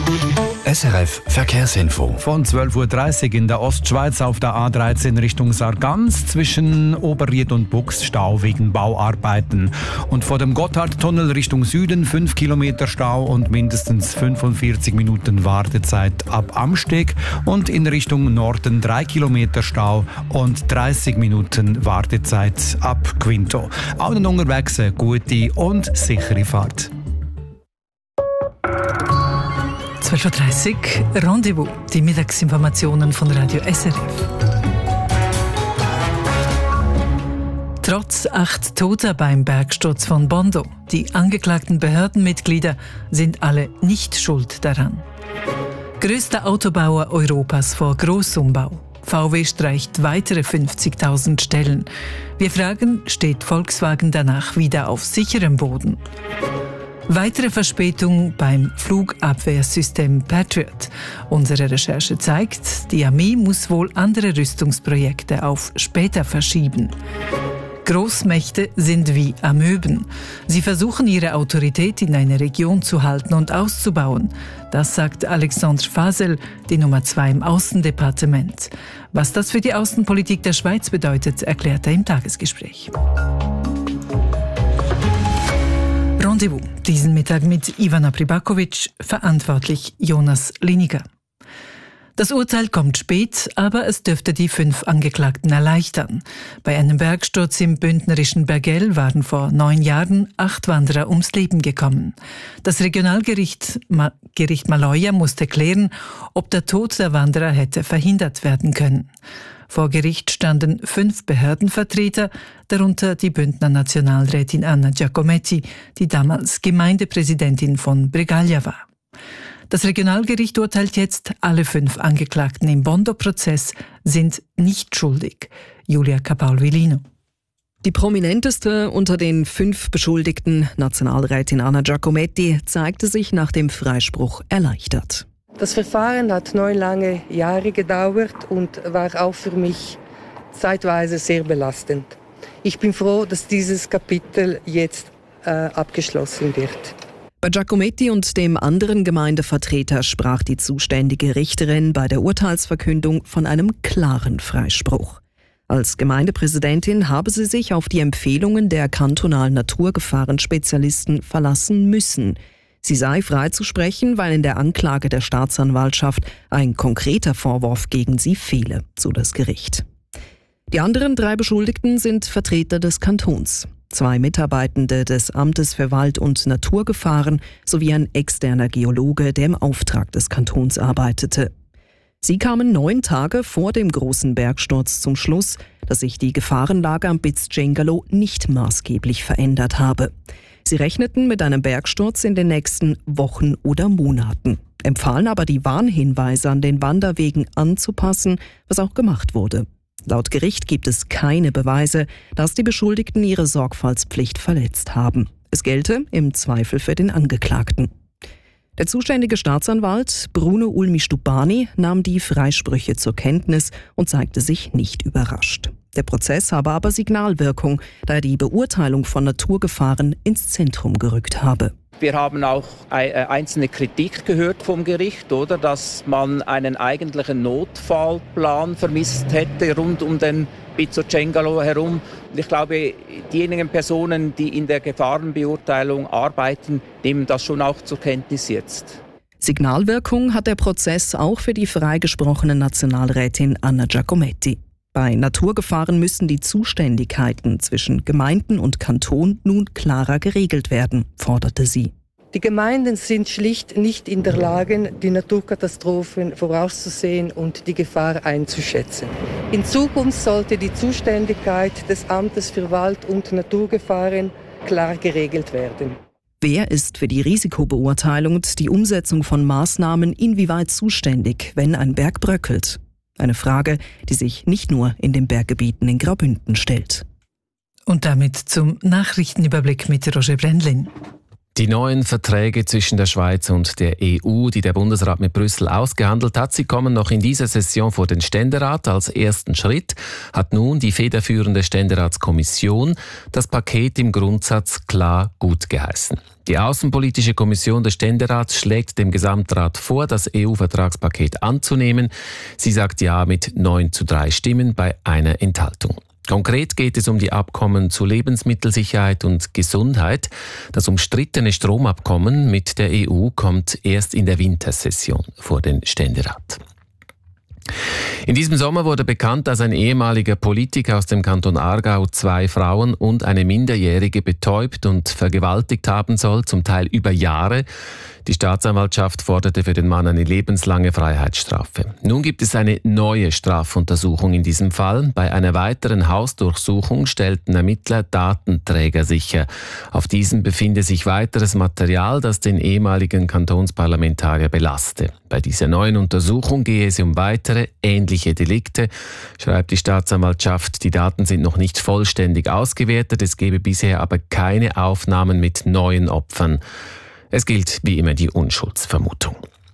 SRF Verkehrsinfo. Von 12.30 Uhr in der Ostschweiz auf der A13 Richtung Sargans zwischen Oberried und Bux Stau wegen Bauarbeiten. Und vor dem Gotthardtunnel Richtung Süden 5 Kilometer Stau und mindestens 45 Minuten Wartezeit ab Amsteg. Und in Richtung Norden 3 Kilometer Stau und 30 Minuten Wartezeit ab Quinto. Allen unterwegs eine gute und sichere Fahrt. 12.30 Uhr, Rendezvous, die Mittagsinformationen von Radio SRF. Trotz 8 Toter beim Bergsturz von Bondo. Die angeklagten Behördenmitglieder sind alle nicht schuld daran. Größter Autobauer Europas vor Grossumbau. VW streicht weitere 50.000 Stellen. Wir fragen, steht Volkswagen danach wieder auf sicherem Boden? Weitere Verspätung beim Flugabwehrsystem Patriot. Unsere Recherche zeigt, die Armee muss wohl andere Rüstungsprojekte auf später verschieben. Großmächte sind wie Amöben. Sie versuchen, ihre Autorität in einer Region zu halten und auszubauen. Das sagt Alexandre Fasel, die Nummer 2 im Außendepartement. Was das für die Außenpolitik der Schweiz bedeutet, erklärt er im Tagesgespräch. Rendezvous, diesen Mittag mit Ivana Pribakovic, verantwortlich Jonas Liniger. Das Urteil kommt spät, aber es dürfte die 5 Angeklagten erleichtern. Bei einem Bergsturz im bündnerischen Bergell waren vor 9 Jahren 8 Wanderer ums Leben gekommen. Das Regionalgericht Gericht Maloja musste klären, ob der Tod der Wanderer hätte verhindert werden können. Vor Gericht standen 5 Behördenvertreter, darunter die Bündner Nationalrätin Anna Giacometti, die damals Gemeindepräsidentin von Bregaglia war. Das Regionalgericht urteilt jetzt, alle 5 Angeklagten im Bondo-Prozess sind nicht schuldig. Julia Capaul-Vilino. Die prominenteste unter den 5 Beschuldigten, Nationalrätin Anna Giacometti, zeigte sich nach dem Freispruch erleichtert. Das Verfahren hat 9 lange Jahre gedauert und war auch für mich zeitweise sehr belastend. Ich bin froh, dass dieses Kapitel jetzt abgeschlossen wird. Bei Giacometti und dem anderen Gemeindevertreter sprach die zuständige Richterin bei der Urteilsverkündung von einem klaren Freispruch. Als Gemeindepräsidentin habe sie sich auf die Empfehlungen der kantonalen Naturgefahrenspezialisten verlassen müssen. Sie sei freizusprechen, weil in der Anklage der Staatsanwaltschaft ein konkreter Vorwurf gegen sie fehle, so das Gericht. Die anderen 3 Beschuldigten sind Vertreter des Kantons. 2 Mitarbeitende des Amtes für Wald- und Naturgefahren sowie ein externer Geologe, der im Auftrag des Kantons arbeitete. Sie kamen 9 Tage vor dem großen Bergsturz zum Schluss, dass sich die Gefahrenlage am Piz Cengalo nicht maßgeblich verändert habe. Sie rechneten mit einem Bergsturz in den nächsten Wochen oder Monaten, empfahlen aber die Warnhinweise an den Wanderwegen anzupassen, was auch gemacht wurde. Laut Gericht gibt es keine Beweise, dass die Beschuldigten ihre Sorgfaltspflicht verletzt haben. Es gelte im Zweifel für den Angeklagten. Der zuständige Staatsanwalt Bruno Ulmi-Stupani nahm die Freisprüche zur Kenntnis und zeigte sich nicht überrascht. Der Prozess habe aber Signalwirkung, da er die Beurteilung von Naturgefahren ins Zentrum gerückt habe. Wir haben auch einzelne Kritik gehört vom Gericht, oder, dass man einen eigentlichen Notfallplan vermisst hätte rund um den Piz Cengalo herum. Und ich glaube, diejenigen Personen, die in der Gefahrenbeurteilung arbeiten, nehmen das schon auch zur Kenntnis jetzt. Signalwirkung hat der Prozess auch für die freigesprochene Nationalrätin Anna Giacometti. Bei Naturgefahren müssen die Zuständigkeiten zwischen Gemeinden und Kanton nun klarer geregelt werden, forderte sie. Die Gemeinden sind schlicht nicht in der Lage, die Naturkatastrophen vorauszusehen und die Gefahr einzuschätzen. In Zukunft sollte die Zuständigkeit des Amtes für Wald- und Naturgefahren klar geregelt werden. Wer ist für die Risikobeurteilung und die Umsetzung von Maßnahmen inwieweit zuständig, wenn ein Berg bröckelt? Eine Frage, die sich nicht nur in den Berggebieten in Graubünden stellt. Und damit zum Nachrichtenüberblick mit Roger Brendlin. Die neuen Verträge zwischen der Schweiz und der EU, die der Bundesrat mit Brüssel ausgehandelt hat, sie kommen noch in dieser Session vor den Ständerat. Als ersten Schritt hat nun die federführende Ständeratskommission das Paket im Grundsatz klar gutgeheißen. Die Außenpolitische Kommission des Ständerats schlägt dem Gesamtrat vor, das EU-Vertragspaket anzunehmen. Sie sagt ja mit 9:3 Stimmen bei einer Enthaltung. Konkret geht es um die Abkommen zu Lebensmittelsicherheit und Gesundheit. Das umstrittene Stromabkommen mit der EU kommt erst in der Wintersession vor den Ständerat. In diesem Sommer wurde bekannt, dass ein ehemaliger Politiker aus dem Kanton Aargau 2 Frauen und eine Minderjährige betäubt und vergewaltigt haben soll, zum Teil über Jahre. Die Staatsanwaltschaft forderte für den Mann eine lebenslange Freiheitsstrafe. Nun gibt es eine neue Strafuntersuchung in diesem Fall. Bei einer weiteren Hausdurchsuchung stellten Ermittler Datenträger sicher. Auf diesem befinde sich weiteres Material, das den ehemaligen Kantonsparlamentarier belaste. Bei dieser neuen Untersuchung gehe es um weitere ähnliche Delikte, schreibt die Staatsanwaltschaft. Die Daten sind noch nicht vollständig ausgewertet. Es gebe bisher aber keine Aufnahmen mit neuen Opfern. Es gilt wie immer die Unschuldsvermutung.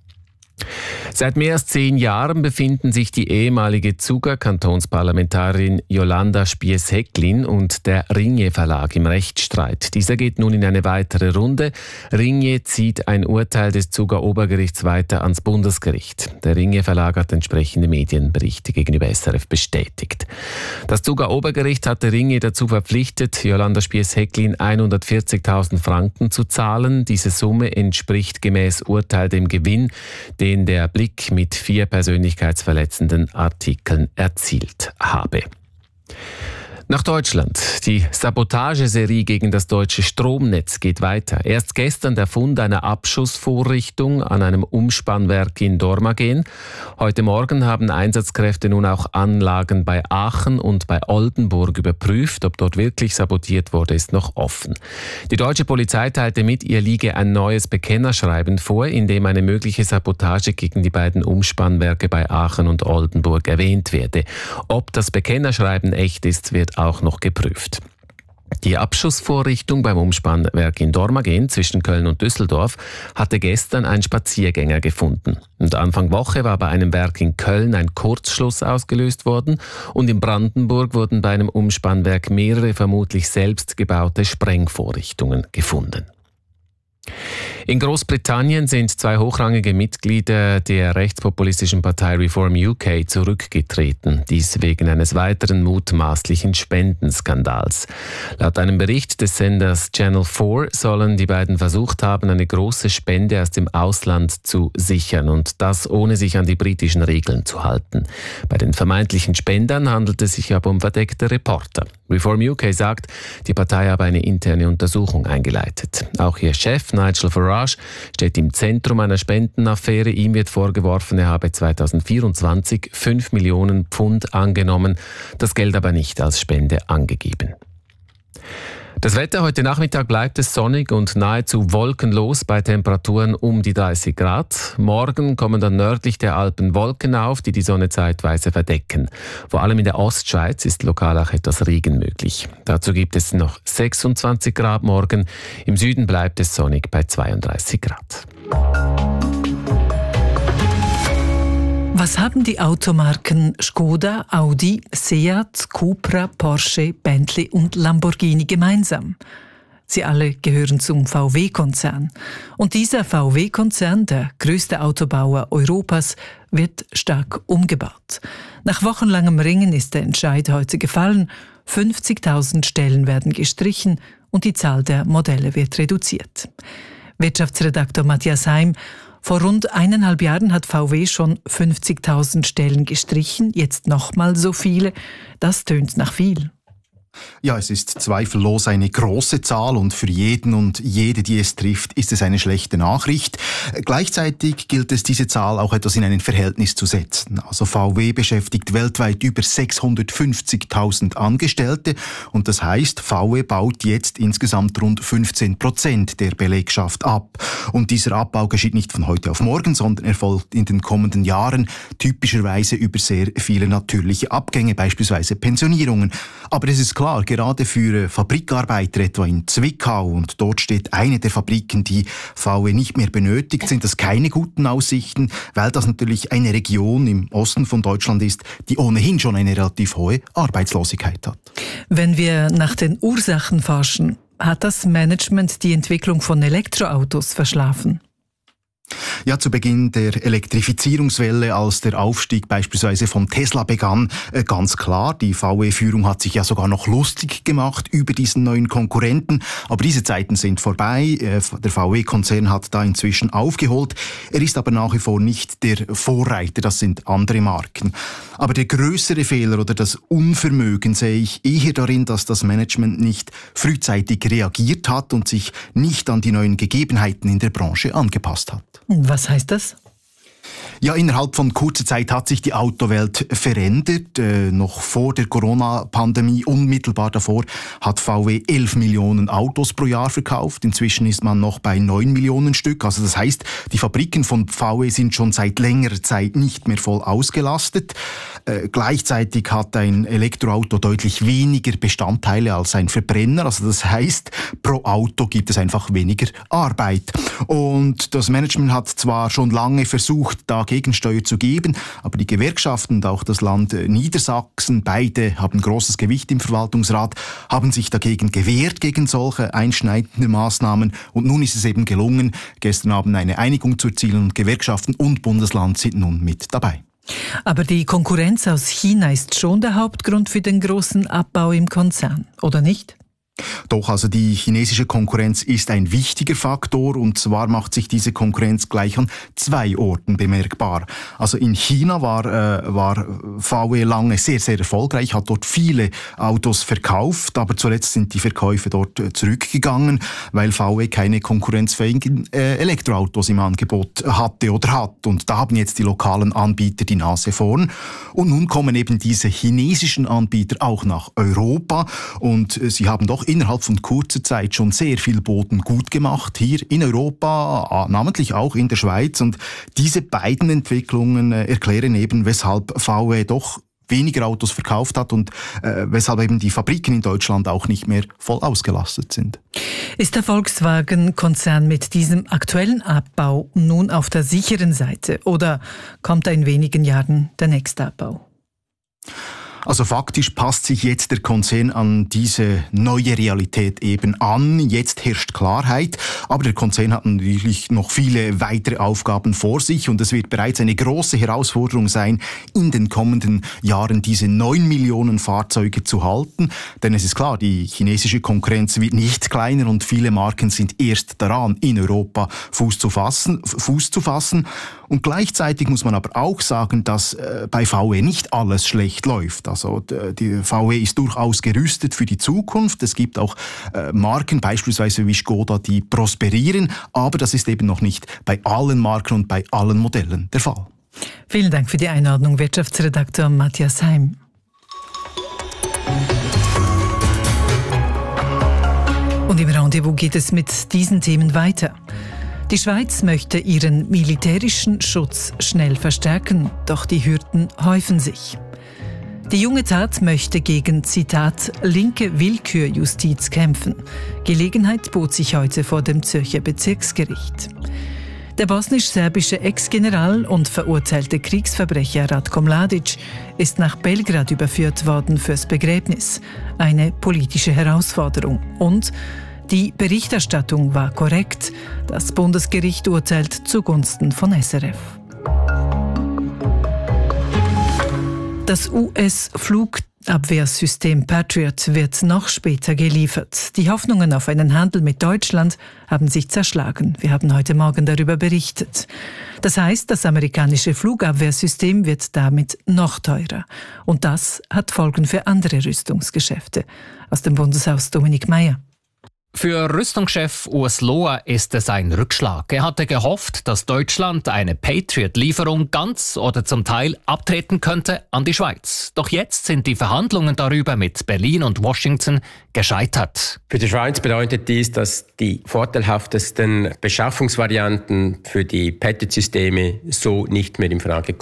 Seit mehr als 10 Jahren befinden sich die ehemalige Zuger-Kantonsparlamentarin Jolanda Spiess-Häcklin und der Ringier Verlag im Rechtsstreit. Dieser geht nun in eine weitere Runde. Ringier zieht ein Urteil des Zuger Obergerichts weiter ans Bundesgericht. Der Ringier Verlag hat entsprechende Medienberichte gegenüber SRF bestätigt. Das Zuger Obergericht hatte Ringier dazu verpflichtet, Jolanda Spiess-Häcklin 140.000 Franken zu zahlen. Diese Summe entspricht gemäß Urteil dem Gewinn, den der Blick mit 4 persönlichkeitsverletzenden Artikeln erzielt habe. Nach Deutschland. Die Sabotageserie gegen das deutsche Stromnetz geht weiter. Erst gestern der Fund einer Abschussvorrichtung an einem Umspannwerk in Dormagen. Heute Morgen haben Einsatzkräfte nun auch Anlagen bei Aachen und bei Oldenburg überprüft. Ob dort wirklich sabotiert wurde, ist noch offen. Die deutsche Polizei teilte mit, ihr liege ein neues Bekennerschreiben vor, in dem eine mögliche Sabotage gegen die beiden Umspannwerke bei Aachen und Oldenburg erwähnt werde. Ob das Bekennerschreiben echt ist, wird auch noch geprüft. Die Abschussvorrichtung beim Umspannwerk in Dormagen zwischen Köln und Düsseldorf hatte gestern ein Spaziergänger gefunden. Und Anfang Woche war bei einem Werk in Köln ein Kurzschluss ausgelöst worden und in Brandenburg wurden bei einem Umspannwerk mehrere vermutlich selbst gebaute Sprengvorrichtungen gefunden. In Großbritannien sind 2 hochrangige Mitglieder der rechtspopulistischen Partei Reform UK zurückgetreten, dies wegen eines weiteren mutmaßlichen Spendenskandals. Laut einem Bericht des Senders Channel 4 sollen die beiden versucht haben, eine große Spende aus dem Ausland zu sichern und das ohne sich an die britischen Regeln zu halten. Bei den vermeintlichen Spendern handelt es sich aber um verdeckte Reporter. Reform UK sagt, die Partei habe eine interne Untersuchung eingeleitet. Auch ihr Chef Nigel Farage steht im Zentrum einer Spendenaffäre. Ihm wird vorgeworfen, er habe 2024 5 Millionen Pfund angenommen, das Geld aber nicht als Spende angegeben. Das Wetter: Heute Nachmittag bleibt es sonnig und nahezu wolkenlos bei Temperaturen um die 30 Grad. Morgen kommen dann nördlich der Alpen Wolken auf, die die Sonne zeitweise verdecken. Vor allem in der Ostschweiz ist lokal auch etwas Regen möglich. Dazu gibt es noch 26 Grad morgen. Im Süden bleibt es sonnig bei 32 Grad. Was haben die Automarken Skoda, Audi, Seat, Cupra, Porsche, Bentley und Lamborghini gemeinsam? Sie alle gehören zum VW-Konzern. Und dieser VW-Konzern, der größte Autobauer Europas, wird stark umgebaut. Nach wochenlangem Ringen ist der Entscheid heute gefallen. 50.000 Stellen werden gestrichen und die Zahl der Modelle wird reduziert. Wirtschaftsredaktor Matthias Heim: Vor rund 1,5 Jahren hat VW schon 50.000 Stellen gestrichen, jetzt nochmal so viele. Das tönt nach viel. Ja, es ist zweifellos eine große Zahl und für jeden und jede, die es trifft, ist es eine schlechte Nachricht. Gleichzeitig gilt es, diese Zahl auch etwas in ein Verhältnis zu setzen. Also VW beschäftigt weltweit über 650.000 Angestellte und das heißt, VW baut jetzt insgesamt rund 15% der Belegschaft ab. Und dieser Abbau geschieht nicht von heute auf morgen, sondern erfolgt in den kommenden Jahren typischerweise über sehr viele natürliche Abgänge, beispielsweise Pensionierungen. Aber es ist klar, klar, gerade für Fabrikarbeiter etwa in Zwickau, und dort steht eine der Fabriken, die VW nicht mehr benötigt, sind das keine guten Aussichten, weil das natürlich eine Region im Osten von Deutschland ist, die ohnehin schon eine relativ hohe Arbeitslosigkeit hat. Wenn wir nach den Ursachen forschen, hat das Management die Entwicklung von Elektroautos verschlafen? Ja, zu Beginn der Elektrifizierungswelle, als der Aufstieg beispielsweise von Tesla begann, ganz klar, die VW-Führung hat sich ja sogar noch lustig gemacht über diesen neuen Konkurrenten. Aber diese Zeiten sind vorbei. Der VW-Konzern hat da inzwischen aufgeholt. Er ist aber nach wie vor nicht der Vorreiter, das sind andere Marken. Aber der größere Fehler oder das Unvermögen sehe ich eher darin, dass das Management nicht frühzeitig reagiert hat und sich nicht an die neuen Gegebenheiten in der Branche angepasst hat. Was heißt das? Ja, innerhalb von kurzer Zeit hat sich die Autowelt verändert. Noch vor der Corona-Pandemie, unmittelbar davor, hat VW 11 Millionen Autos pro Jahr verkauft. Inzwischen ist man noch bei 9 Millionen Stück. Also das heißt, die Fabriken von VW sind schon seit längerer Zeit nicht mehr voll ausgelastet. Gleichzeitig hat ein Elektroauto deutlich weniger Bestandteile als ein Verbrenner. Also das heißt, pro Auto gibt es einfach weniger Arbeit. Und das Management hat zwar schon lange versucht, da Gegensteuer zu geben, aber die Gewerkschaften und auch das Land Niedersachsen, beide haben großes Gewicht im Verwaltungsrat, haben sich dagegen gewehrt, gegen solche einschneidende Maßnahmen. Und nun ist es eben gelungen, gestern Abend eine Einigung zu erzielen, und Gewerkschaften und Bundesland sind nun mit dabei. Aber die Konkurrenz aus China ist schon der Hauptgrund für den großen Abbau im Konzern, oder nicht? Doch, also die chinesische Konkurrenz ist ein wichtiger Faktor, und zwar macht sich diese Konkurrenz gleich an 2 Orten bemerkbar. Also in China war VW lange sehr, sehr erfolgreich, hat dort viele Autos verkauft, aber zuletzt sind die Verkäufe dort zurückgegangen, weil VW keine konkurrenzfähigen Elektroautos im Angebot hatte oder hat. Und da haben jetzt die lokalen Anbieter die Nase vorn. Und nun kommen eben diese chinesischen Anbieter auch nach Europa, und sie haben doch innerhalb von kurzer Zeit schon sehr viel Boden gut gemacht, hier in Europa, namentlich auch in der Schweiz. Und diese beiden Entwicklungen erklären eben, weshalb VW doch weniger Autos verkauft hat und weshalb eben die Fabriken in Deutschland auch nicht mehr voll ausgelastet sind. Ist der Volkswagen-Konzern mit diesem aktuellen Abbau nun auf der sicheren Seite, oder kommt da in wenigen Jahren der nächste Abbau? Also faktisch passt sich jetzt der Konzern an diese neue Realität eben an. Jetzt herrscht Klarheit, aber der Konzern hat natürlich noch viele weitere Aufgaben vor sich, und es wird bereits eine große Herausforderung sein, in den kommenden Jahren diese 9 Millionen Fahrzeuge zu halten. Denn es ist klar, die chinesische Konkurrenz wird nicht kleiner, und viele Marken sind erst daran, in Europa Fuß zu fassen. Und gleichzeitig muss man aber auch sagen, dass bei VW nicht alles schlecht läuft. Also die VW ist durchaus gerüstet für die Zukunft. Es gibt auch Marken, beispielsweise wie Škoda, die prosperieren, aber das ist eben noch nicht bei allen Marken und bei allen Modellen der Fall. Vielen Dank für die Einordnung, Wirtschaftsredakteur Matthias Heim. Und im Rendezvous geht es mit diesen Themen weiter. Die Schweiz möchte ihren militärischen Schutz schnell verstärken, doch die Hürden häufen sich. Die junge Tat möchte gegen, Zitat, linke Willkürjustiz kämpfen. Gelegenheit bot sich heute vor dem Zürcher Bezirksgericht. Der bosnisch-serbische Ex-General und verurteilte Kriegsverbrecher Ratko Mladic ist nach Belgrad überführt worden fürs Begräbnis. Eine politische Herausforderung. Und die Berichterstattung war korrekt. Das Bundesgericht urteilt zugunsten von SRF. Das US-Flugabwehrsystem Patriot wird noch später geliefert. Die Hoffnungen auf einen Handel mit Deutschland haben sich zerschlagen. Wir haben heute Morgen darüber berichtet. Das heißt, das amerikanische Flugabwehrsystem wird damit noch teurer. Und das hat Folgen für andere Rüstungsgeschäfte. Aus dem Bundeshaus Dominik Meyer. Für Rüstungschef Urs Lohr ist es ein Rückschlag. Er hatte gehofft, dass Deutschland eine Patriot-Lieferung ganz oder zum Teil abtreten könnte an die Schweiz. Doch jetzt sind die Verhandlungen darüber mit Berlin und Washington gescheitert. Für die Schweiz bedeutet dies, dass die vorteilhaftesten Beschaffungsvarianten für die Patriot-Systeme so nicht mehr in Frage kommen.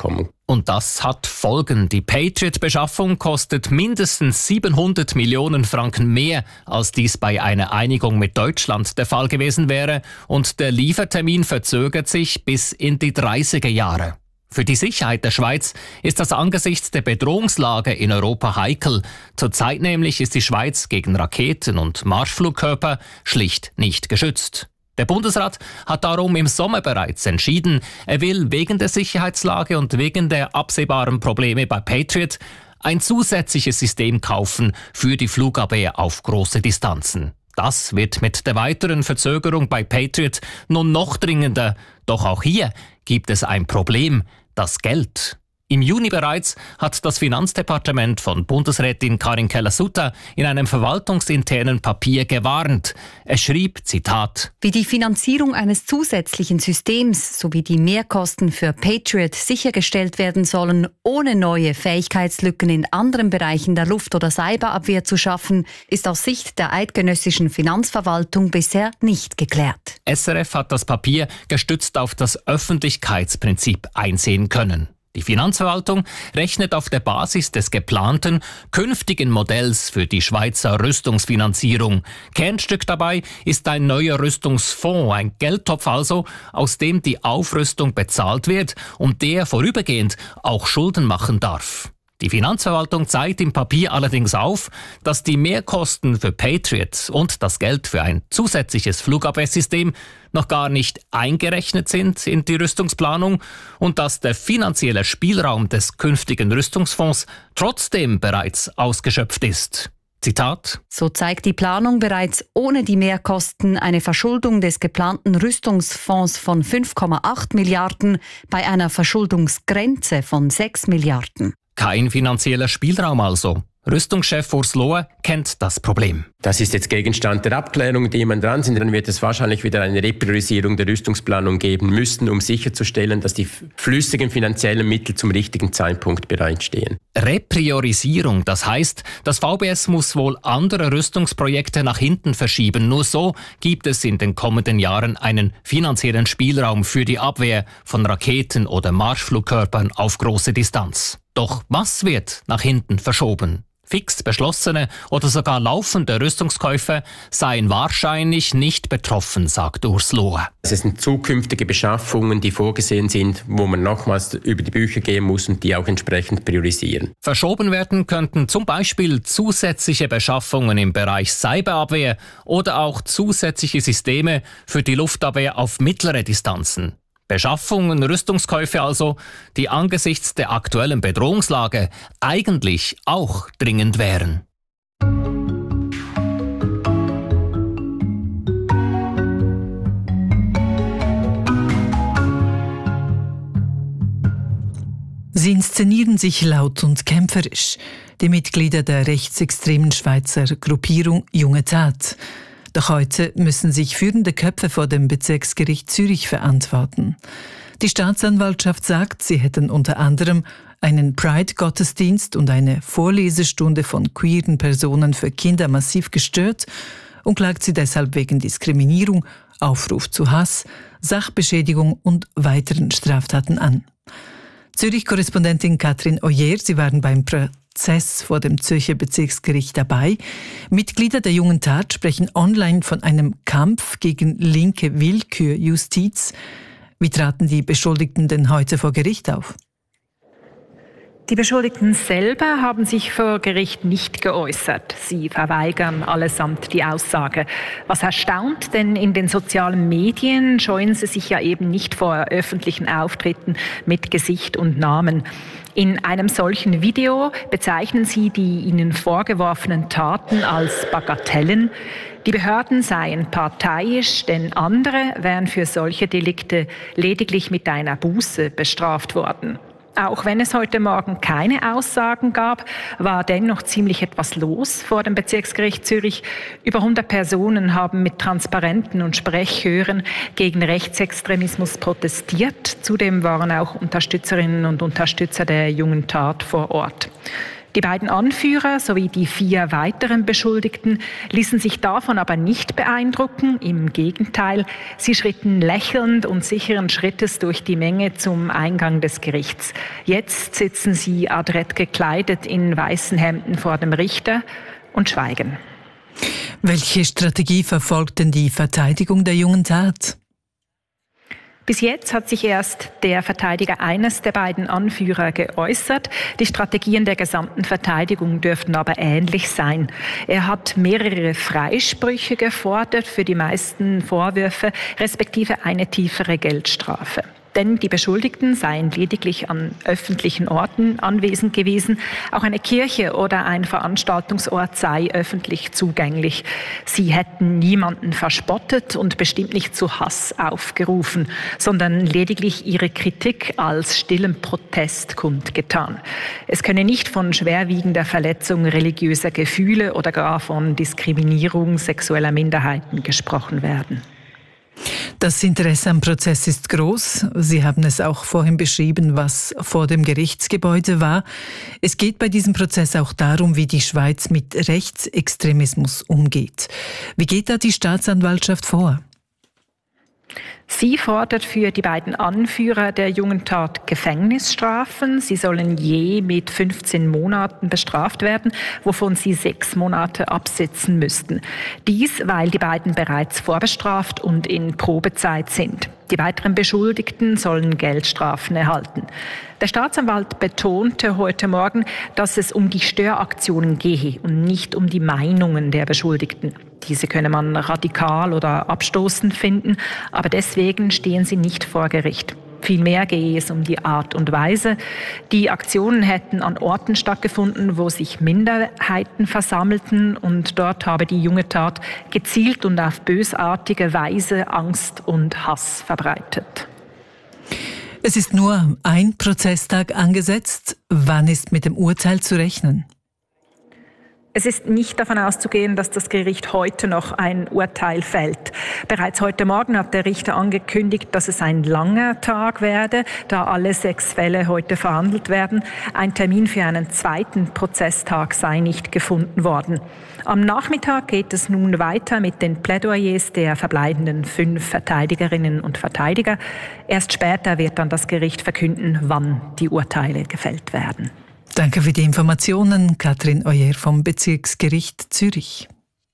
Und das hat Folgen. Die Patriot-Beschaffung kostet mindestens 700 Millionen Franken mehr, als dies bei einer Einigung mit Deutschland der Fall gewesen wäre. Und der Liefertermin verzögert sich bis in die 30er Jahre. Für die Sicherheit der Schweiz ist das angesichts der Bedrohungslage in Europa heikel. Zurzeit nämlich ist die Schweiz gegen Raketen und Marschflugkörper schlicht nicht geschützt. Der Bundesrat hat darum im Sommer bereits entschieden, er will wegen der Sicherheitslage und wegen der absehbaren Probleme bei Patriot ein zusätzliches System kaufen für die Flugabwehr auf große Distanzen. Das wird mit der weiteren Verzögerung bei Patriot nun noch dringender. Doch auch hier gibt es ein Problem: das Geld. Im Juni bereits hat das Finanzdepartement von Bundesrätin Karin Keller-Sutter in einem verwaltungsinternen Papier gewarnt. Es schrieb, Zitat: Wie die Finanzierung eines zusätzlichen Systems sowie die Mehrkosten für Patriot sichergestellt werden sollen, ohne neue Fähigkeitslücken in anderen Bereichen der Luft- oder Cyberabwehr zu schaffen, ist aus Sicht der eidgenössischen Finanzverwaltung bisher nicht geklärt. SRF hat das Papier gestützt auf das Öffentlichkeitsprinzip einsehen können. Die Finanzverwaltung rechnet auf der Basis des geplanten künftigen Modells für die Schweizer Rüstungsfinanzierung. Kernstück dabei ist ein neuer Rüstungsfonds, ein Geldtopf also, aus dem die Aufrüstung bezahlt wird und der vorübergehend auch Schulden machen darf. Die Finanzverwaltung zeigt im Papier allerdings auf, dass die Mehrkosten für Patriot und das Geld für ein zusätzliches Flugabwehrsystem noch gar nicht eingerechnet sind in die Rüstungsplanung und dass der finanzielle Spielraum des künftigen Rüstungsfonds trotzdem bereits ausgeschöpft ist. Zitat: So zeigt die Planung bereits ohne die Mehrkosten eine Verschuldung des geplanten Rüstungsfonds von 5,8 Milliarden bei einer Verschuldungsgrenze von 6 Milliarden. Kein finanzieller Spielraum also. Rüstungschef Urs Lohe kennt das Problem. Das ist jetzt Gegenstand der Abklärung, die man dran sind. Dann wird es wahrscheinlich wieder eine Repriorisierung der Rüstungsplanung geben müssen, um sicherzustellen, dass die flüssigen finanziellen Mittel zum richtigen Zeitpunkt bereitstehen. Repriorisierung, das heißt, das VBS muss wohl andere Rüstungsprojekte nach hinten verschieben. Nur so gibt es in den kommenden Jahren einen finanziellen Spielraum für die Abwehr von Raketen oder Marschflugkörpern auf große Distanz. Doch was wird nach hinten verschoben? Fix beschlossene oder sogar laufende Rüstungskäufe seien wahrscheinlich nicht betroffen, sagt Urs Lohe. Es sind zukünftige Beschaffungen, die vorgesehen sind, wo man nochmals über die Bücher gehen muss und die auch entsprechend priorisieren. Verschoben werden könnten zum Beispiel zusätzliche Beschaffungen im Bereich Cyberabwehr oder auch zusätzliche Systeme für die Luftabwehr auf mittlere Distanzen. Beschaffungen, Rüstungskäufe also, die angesichts der aktuellen Bedrohungslage eigentlich auch dringend wären. Sie inszenieren sich laut und kämpferisch, die Mitglieder der rechtsextremen Schweizer Gruppierung Junge Tat. Doch heute müssen sich führende Köpfe vor dem Bezirksgericht Zürich verantworten. Die Staatsanwaltschaft sagt, sie hätten unter anderem einen Pride-Gottesdienst und eine Vorlesestunde von queeren Personen für Kinder massiv gestört und klagt sie deshalb wegen Diskriminierung, Aufruf zu Hass, Sachbeschädigung und weiteren Straftaten an. Zürich-Korrespondentin Katrin Oyer, Sie waren beim Prozess vor dem Zürcher Bezirksgericht dabei. Mitglieder der Jungen Tat sprechen online von einem Kampf gegen linke Willkürjustiz. Wie traten die Beschuldigten denn heute vor Gericht auf? Die Beschuldigten selber haben sich vor Gericht nicht geäußert. Sie verweigern allesamt die Aussage. Was erstaunt, denn in den sozialen Medien scheuen sie sich ja eben nicht vor öffentlichen Auftritten mit Gesicht und Namen. In einem solchen Video bezeichnen sie die ihnen vorgeworfenen Taten als Bagatellen. Die Behörden seien parteiisch, denn andere wären für solche Delikte lediglich mit einer Buße bestraft worden. Auch wenn es heute Morgen keine Aussagen gab, war dennoch ziemlich etwas los vor dem Bezirksgericht Zürich. Über 100 Personen haben mit Transparenten und Sprechchören gegen Rechtsextremismus protestiert. Zudem waren auch Unterstützerinnen und Unterstützer der Jungen Tat vor Ort. Die beiden Anführer sowie die 4 weiteren Beschuldigten ließen sich davon aber nicht beeindrucken. Im Gegenteil, sie schritten lächelnd und sicheren Schrittes durch die Menge zum Eingang des Gerichts. Jetzt sitzen sie adrett gekleidet in weißen Hemden vor dem Richter und schweigen. Welche Strategie verfolgt denn die Verteidigung der jungen Tat? Bis jetzt hat sich erst der Verteidiger eines der beiden Anführer geäußert. Die Strategien der gesamten Verteidigung dürften aber ähnlich sein. Er hat mehrere Freisprüche gefordert für die meisten Vorwürfe, respektive eine tiefere Geldstrafe. Denn die Beschuldigten seien lediglich an öffentlichen Orten anwesend gewesen. Auch eine Kirche oder ein Veranstaltungsort sei öffentlich zugänglich. Sie hätten niemanden verspottet und bestimmt nicht zu Hass aufgerufen, sondern lediglich ihre Kritik als stillen Protest kundgetan. Es könne nicht von schwerwiegender Verletzung religiöser Gefühle oder gar von Diskriminierung sexueller Minderheiten gesprochen werden. Das Interesse am Prozess ist groß. Sie haben es auch vorhin beschrieben, was vor dem Gerichtsgebäude war. Es geht bei diesem Prozess auch darum, wie die Schweiz mit Rechtsextremismus umgeht. Wie geht da die Staatsanwaltschaft vor? Sie fordert für die beiden Anführer der jungen Tat Gefängnisstrafen. Sie sollen je mit 15 Monaten bestraft werden, wovon sie 6 Monate absitzen müssten. Dies, weil die beiden bereits vorbestraft und in Probezeit sind. Die weiteren Beschuldigten sollen Geldstrafen erhalten. Der Staatsanwalt betonte heute Morgen, dass es um die Störaktionen gehe und nicht um die Meinungen der Beschuldigten. Diese könne man radikal oder abstoßend finden, aber deswegen stehen sie nicht vor Gericht. Vielmehr gehe es um die Art und Weise. Die Aktionen hätten an Orten stattgefunden, wo sich Minderheiten versammelten, und dort habe die junge Tat gezielt und auf bösartige Weise Angst und Hass verbreitet. Es ist nur ein Prozesstag angesetzt. Wann ist mit dem Urteil zu rechnen? Es ist nicht davon auszugehen, dass das Gericht heute noch ein Urteil fällt. Bereits heute Morgen hat der Richter angekündigt, dass es ein langer Tag werde, da alle 6 Fälle heute verhandelt werden. Ein Termin für einen zweiten Prozesstag sei nicht gefunden worden. Am Nachmittag geht es nun weiter mit den Plädoyers der verbleibenden 5 Verteidigerinnen und Verteidiger. Erst später wird dann das Gericht verkünden, wann die Urteile gefällt werden. Danke für die Informationen, Katrin Oyer vom Bezirksgericht Zürich.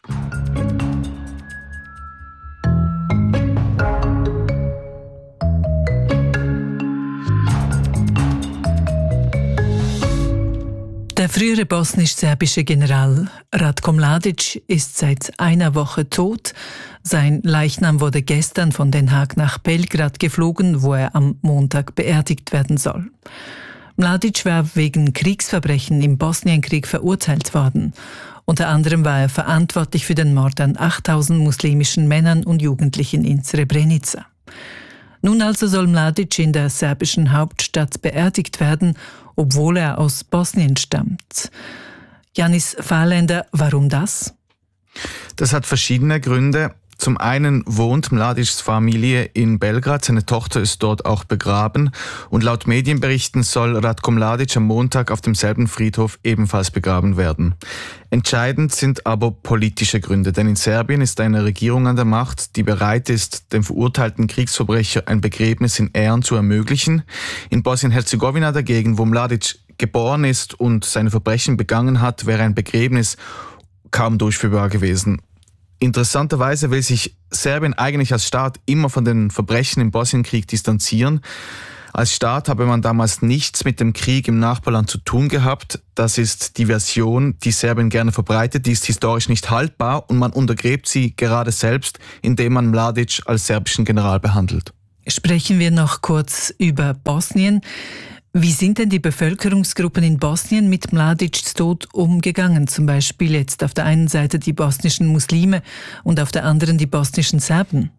Der frühere bosnisch-serbische General Ratko Mladic ist seit einer Woche tot. Sein Leichnam wurde gestern von Den Haag nach Belgrad geflogen, wo er am Montag beerdigt werden soll. Mladic war wegen Kriegsverbrechen im Bosnienkrieg verurteilt worden. Unter anderem war er verantwortlich für den Mord an 8000 muslimischen Männern und Jugendlichen in Srebrenica. Nun also soll Mladic in der serbischen Hauptstadt beerdigt werden, obwohl er aus Bosnien stammt. Janis Fahrländer, warum das? Das hat verschiedene Gründe. Zum einen wohnt Mladics Familie in Belgrad, seine Tochter ist dort auch begraben, und laut Medienberichten soll Ratko Mladic am Montag auf demselben Friedhof ebenfalls begraben werden. Entscheidend sind aber politische Gründe, denn in Serbien ist eine Regierung an der Macht, die bereit ist, dem verurteilten Kriegsverbrecher ein Begräbnis in Ehren zu ermöglichen. In Bosnien-Herzegowina dagegen, wo Mladic geboren ist und seine Verbrechen begangen hat, wäre ein Begräbnis kaum durchführbar gewesen. Interessanterweise will sich Serbien eigentlich als Staat immer von den Verbrechen im Bosnienkrieg distanzieren. Als Staat habe man damals nichts mit dem Krieg im Nachbarland zu tun gehabt. Das ist die Version, die Serbien gerne verbreitet. Die ist historisch nicht haltbar und man untergräbt sie gerade selbst, indem man Mladic als serbischen General behandelt. Sprechen wir noch kurz über Bosnien. Wie sind denn die Bevölkerungsgruppen in Bosnien mit Mladics Tod umgegangen? Zum Beispiel jetzt auf der einen Seite die bosnischen Muslime und auf der anderen die bosnischen Serben.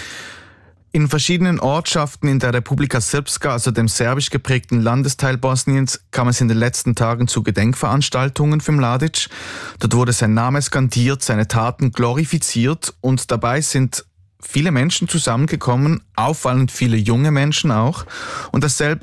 In verschiedenen Ortschaften in der Republika Srpska, also dem serbisch geprägten Landesteil Bosniens, kam es in den letzten Tagen zu Gedenkveranstaltungen für Mladic. Dort wurde sein Name skandiert, seine Taten glorifiziert und dabei sind viele Menschen zusammengekommen, auffallend viele junge Menschen auch. Und dasselbe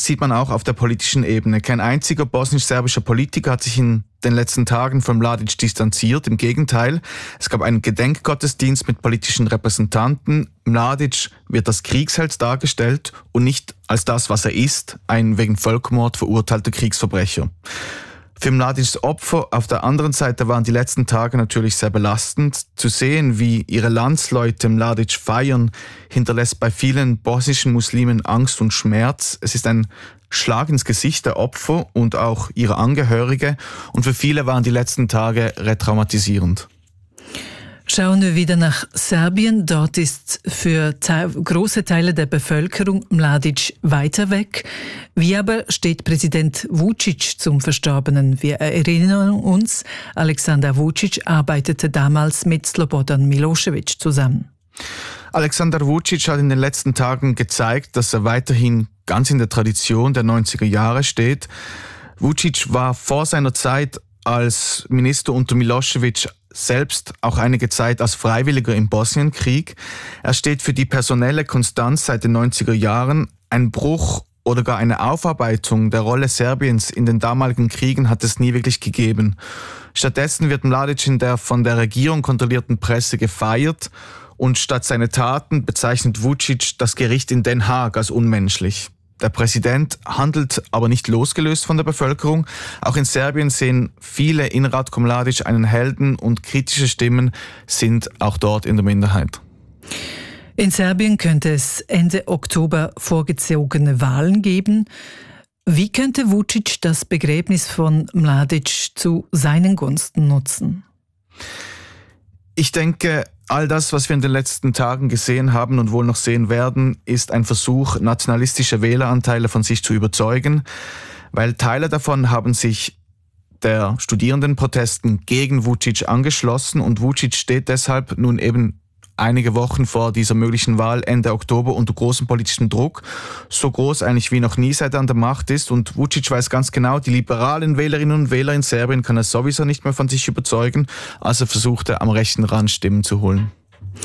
sieht man auch auf der politischen Ebene. Kein einziger bosnisch-serbischer Politiker hat sich in den letzten Tagen von Mladic distanziert. Im Gegenteil, es gab einen Gedenkgottesdienst mit politischen Repräsentanten. Mladic wird als Kriegsheld dargestellt und nicht als das, was er ist, ein wegen Völkermord verurteilter Kriegsverbrecher. Für Mladics Opfer auf der anderen Seite waren die letzten Tage natürlich sehr belastend. Zu sehen, wie ihre Landsleute Mladic feiern, hinterlässt bei vielen bosnischen Muslimen Angst und Schmerz. Es ist ein Schlag ins Gesicht der Opfer und auch ihrer Angehörige. Und für viele waren die letzten Tage retraumatisierend. Schauen wir wieder nach Serbien. Dort ist für große Teile der Bevölkerung Mladic weiter weg. Wie aber steht Präsident Vučić zum Verstorbenen? Wir erinnern uns, Aleksandar Vučić arbeitete damals mit Slobodan Milošević zusammen. Aleksandar Vučić hat in den letzten Tagen gezeigt, dass er weiterhin ganz in der Tradition der 90er Jahre steht. Vučić war vor seiner Zeit als Minister unter Milošević selbst auch einige Zeit als Freiwilliger im Bosnienkrieg. Er steht für die personelle Konstanz seit den 90er Jahren. Ein Bruch oder gar eine Aufarbeitung der Rolle Serbiens in den damaligen Kriegen hat es nie wirklich gegeben. Stattdessen wird Mladic in der von der Regierung kontrollierten Presse gefeiert und statt seine Taten bezeichnet Vučić das Gericht in Den Haag als unmenschlich. Der Präsident handelt aber nicht losgelöst von der Bevölkerung. Auch in Serbien sehen viele in Ratko Mladic einen Helden und kritische Stimmen sind auch dort in der Minderheit. In Serbien könnte es Ende Oktober vorgezogene Wahlen geben. Wie könnte Vučić das Begräbnis von Mladic zu seinen Gunsten nutzen? Ich denke, all das, was wir in den letzten Tagen gesehen haben und wohl noch sehen werden, ist ein Versuch, nationalistische Wähleranteile von sich zu überzeugen, weil Teile davon haben sich der Studierendenprotesten gegen Vučić angeschlossen und Vučić steht deshalb nun eben einige Wochen vor dieser möglichen Wahl Ende Oktober unter großem politischen Druck, so groß eigentlich wie noch nie, seit er an der Macht ist. Und Vučić weiß ganz genau, die liberalen Wählerinnen und Wähler in Serbien kann er sowieso nicht mehr von sich überzeugen, also versucht er am rechten Rand Stimmen zu holen.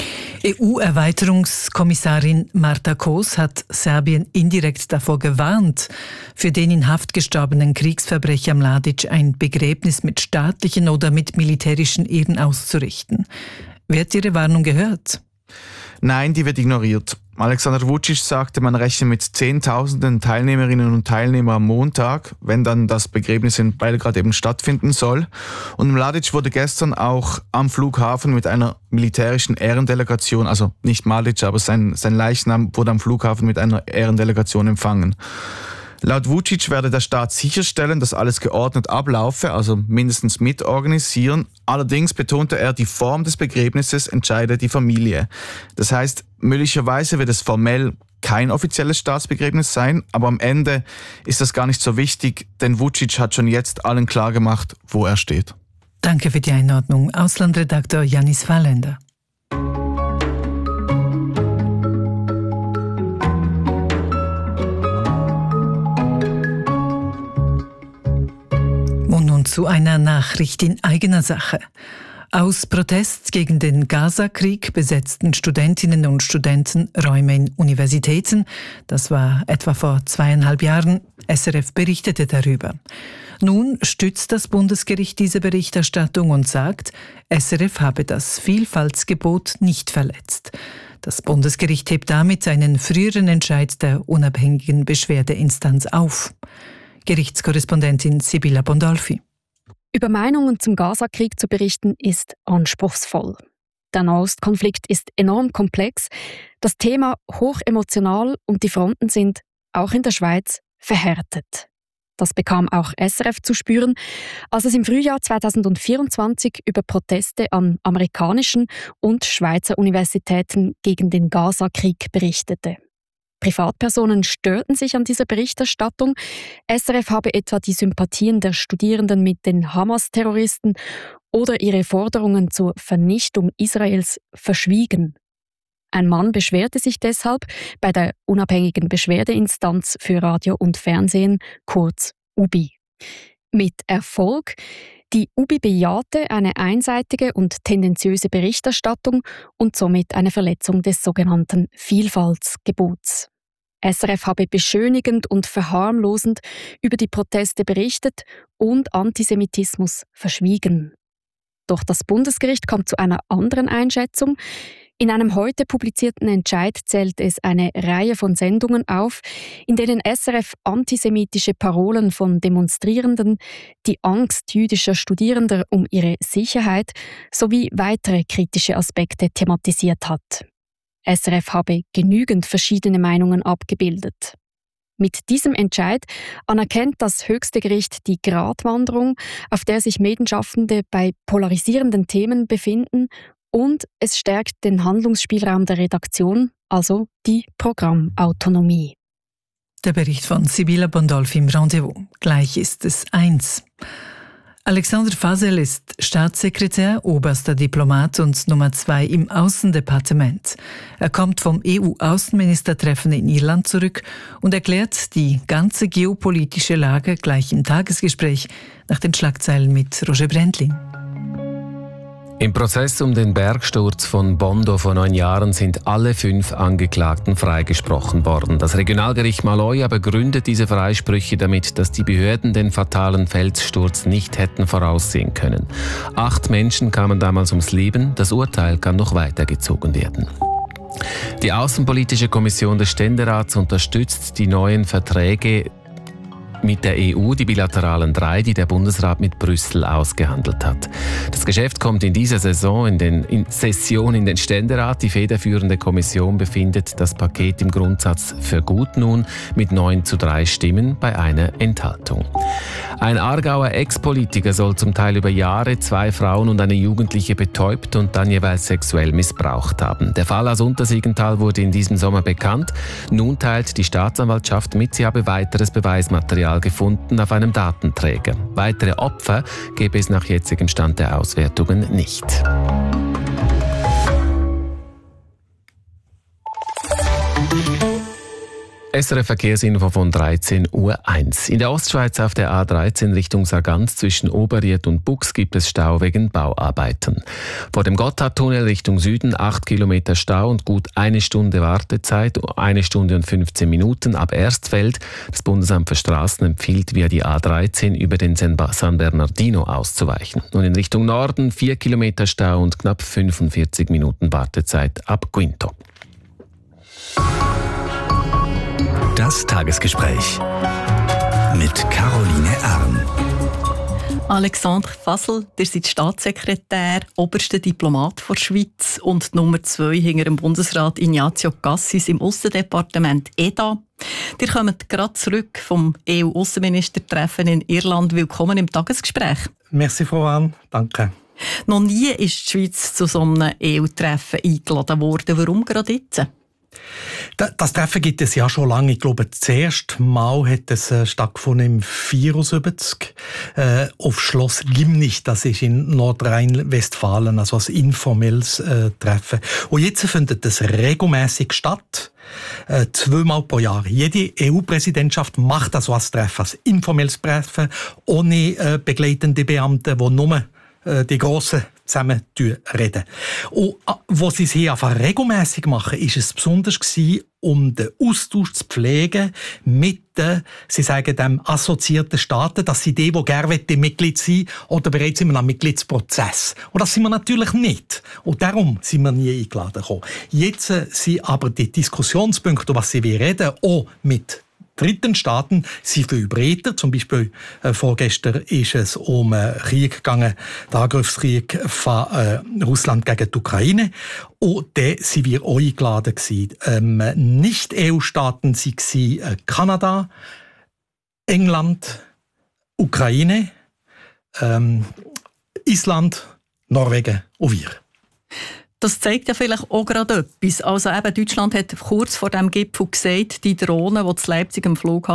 EU-Erweiterungskommissarin Marta Kos hat Serbien indirekt davor gewarnt, für den in Haft gestorbenen Kriegsverbrecher Mladic ein Begräbnis mit staatlichen oder mit militärischen Ehren auszurichten. Wird Ihre Warnung gehört? Nein, die wird ignoriert. Aleksandar Vučić sagte, man rechne mit Zehntausenden Teilnehmerinnen und Teilnehmern am Montag, wenn dann das Begräbnis in Belgrad eben stattfinden soll. Und Mladic wurde gestern auch am Flughafen mit einer militärischen Ehrendelegation, also nicht Mladic, aber sein Leichnam wurde am Flughafen mit einer Ehrendelegation empfangen. Laut Vučić werde der Staat sicherstellen, dass alles geordnet ablaufe, also mindestens mitorganisieren. Allerdings betonte er, die Form des Begräbnisses entscheide die Familie. Das heißt, möglicherweise wird es formell kein offizielles Staatsbegräbnis sein, aber am Ende ist das gar nicht so wichtig, denn Vučić hat schon jetzt allen klargemacht, wo er steht. Danke für die Einordnung. Auslandredakteur Janis Fahrländer. Zu einer Nachricht in eigener Sache. Aus Protest gegen den Gaza-Krieg besetzten Studentinnen und Studenten Räume in Universitäten. Das war etwa vor 2,5 Jahren. SRF berichtete darüber. Nun stützt das Bundesgericht diese Berichterstattung und sagt, SRF habe das Vielfaltsgebot nicht verletzt. Das Bundesgericht hebt damit einen früheren Entscheid der unabhängigen Beschwerdeinstanz auf. Gerichtskorrespondentin Sibylla Bondolfi. Über Meinungen zum Gaza-Krieg zu berichten, ist anspruchsvoll. Der Nahostkonflikt ist enorm komplex, das Thema hochemotional und die Fronten sind, auch in der Schweiz, verhärtet. Das bekam auch SRF zu spüren, als es im Frühjahr 2024 über Proteste an amerikanischen und Schweizer Universitäten gegen den Gaza-Krieg berichtete. Privatpersonen störten sich an dieser Berichterstattung. SRF habe etwa die Sympathien der Studierenden mit den Hamas-Terroristen oder ihre Forderungen zur Vernichtung Israels verschwiegen. Ein Mann beschwerte sich deshalb bei der unabhängigen Beschwerdeinstanz für Radio und Fernsehen, kurz UBI. Mit Erfolg. Die UBI bejahte eine einseitige und tendenziöse Berichterstattung und somit eine Verletzung des sogenannten Vielfaltsgebots. SRF habe beschönigend und verharmlosend über die Proteste berichtet und Antisemitismus verschwiegen. Doch das Bundesgericht kommt zu einer anderen Einschätzung. In einem heute publizierten Entscheid zählt es eine Reihe von Sendungen auf, in denen SRF antisemitische Parolen von Demonstrierenden, die Angst jüdischer Studierender um ihre Sicherheit sowie weitere kritische Aspekte thematisiert hat. SRF habe genügend verschiedene Meinungen abgebildet. Mit diesem Entscheid anerkennt das höchste Gericht die Gratwanderung, auf der sich Medienschaffende bei polarisierenden Themen befinden, und es stärkt den Handlungsspielraum der Redaktion, also die Programmautonomie. Der Bericht von Sibylla Bondolfi im Rendezvous. Gleich ist es 1. Alexander Fasel ist Staatssekretär, oberster Diplomat und Nummer 2 im Außendepartement. Er kommt vom EU-Außenministertreffen in Irland zurück und erklärt die ganze geopolitische Lage gleich im Tagesgespräch nach den Schlagzeilen mit Roger Brändlin. Im Prozess um den Bergsturz von Bondo vor 9 Jahren sind alle 5 Angeklagten freigesprochen worden. Das Regionalgericht Maloja begründet diese Freisprüche damit, dass die Behörden den fatalen Felssturz nicht hätten voraussehen können. 8 Menschen kamen damals ums Leben. Das Urteil kann noch weitergezogen werden. Die Außenpolitische Kommission des Ständerats unterstützt die neuen Verträge mit der EU, die bilateralen 3, die der Bundesrat mit Brüssel ausgehandelt hat. Das Geschäft kommt in dieser Session in den Ständerat. Die federführende Kommission befindet das Paket im Grundsatz für gut nun mit 9:3 Stimmen bei einer Enthaltung. Ein Aargauer Ex-Politiker soll zum Teil über Jahre 2 Frauen und eine Jugendliche betäubt und dann jeweils sexuell missbraucht haben. Der Fall aus Untersiggenthal wurde in diesem Sommer bekannt. Nun teilt die Staatsanwaltschaft mit, sie habe weiteres Beweismaterial gefunden auf einem Datenträger. Weitere Opfer gäbe es nach jetzigem Stand der Auswertungen nicht. SRF Verkehrsinfo von 13:01 Uhr. In der Ostschweiz auf der A13 Richtung Sargans zwischen Oberried und Bux gibt es Stau wegen Bauarbeiten. Vor dem Gotthardtunnel Richtung Süden 8 Kilometer Stau und gut 1 Stunde Wartezeit, 1 Stunde und 15 Minuten ab Erstfeld. Das Bundesamt für Straßen empfiehlt, via die A13 über den San Bernardino auszuweichen. Und in Richtung Norden 4 Kilometer Stau und knapp 45 Minuten Wartezeit ab Quinto. Das Tagesgespräch mit Caroline Erm. Alexander Fasel, ihr seid Staatssekretär, oberster Diplomat der Schweiz und Nummer 2 hinter dem Bundesrat Ignazio Cassis im Aussendepartement EDA. Ihr kommt gerade zurück vom EU-Außenministertreffen in Irland. Willkommen im Tagesgespräch. Merci, Frau Ann. Danke. Noch nie ist die Schweiz zu so einem EU-Treffen eingeladen worden. Warum gerade jetzt? Das Treffen gibt es ja schon lange. Ich glaube, das erste Mal hat es stattgefunden im 1974 auf Schloss Gimnich. Das ist in Nordrhein-Westfalen, also ein informelles Treffen. Und jetzt findet es regelmäßig statt. 2-mal pro Jahr. Jede EU-Präsidentschaft macht das als Treffen, als informelles Treffen, ohne begleitende Beamte, die nur die Grossen zusammen reden. Und was sie es hier einfach regelmässig machen, ist es besonders gewesen, um den Austausch zu pflegen mit den, sie sagen dem assoziierten Staaten, dass sie die gerne Mitglied sein oder bereits in einem Mitgliedsprozess. Und das sind wir natürlich nicht. Und darum sind wir nie eingeladen gekommen. Jetzt sind aber die Diskussionspunkte, was sie reden, auch mit dritten Staaten sind viel breiter. Zum Beispiel vorgestern ist es um Krieg gegangen, den Angriffskrieg von Russland gegen die Ukraine. Und da sind wir auch eingeladen gewesen. Nicht-EU-Staaten waren Kanada, England, Ukraine, Island, Norwegen und wir. Das zeigt ja vielleicht auch gerade etwas. Also eben Deutschland hat kurz vor dem Gipfel gesagt, die Drohnen, die in Leipzig am Flughafen